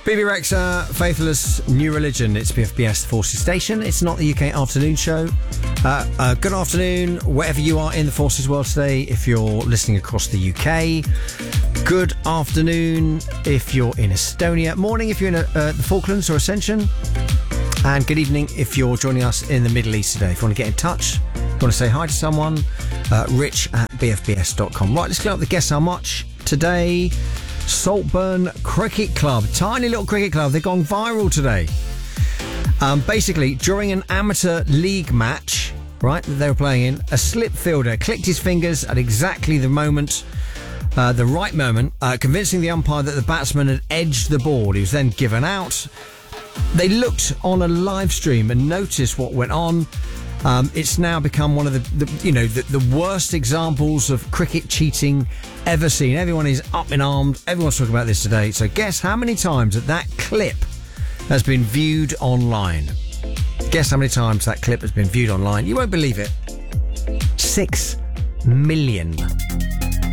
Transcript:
BB Rexa, Faithless, New Religion. It's BFBS, the Forces Station. It's not the UK afternoon show. Good afternoon, wherever you are in the Forces world today, if you're listening across the UK. Good afternoon if you're in Estonia. Morning if you're in the Falklands or Ascension. And good evening if you're joining us in the Middle East today. If you want to get in touch, if you want to say hi to someone, rich@bfbs.com. Right, let's go up the Guess How Much today. Saltburn Cricket Club, tiny little cricket club. They've gone viral today. Basically, during an amateur league match, right, that they were playing in, a slip fielder clicked his fingers at exactly the moment, the right moment, convincing the umpire that the batsman had edged the ball. He was then given out. They looked on a live stream and noticed what went on. It's now become one of the worst examples of cricket cheating ever seen. Everyone is up in arms. Everyone's talking about this today. So guess how many times that clip has been viewed online. Guess how many times that clip has been viewed online. You won't believe it. 6 million.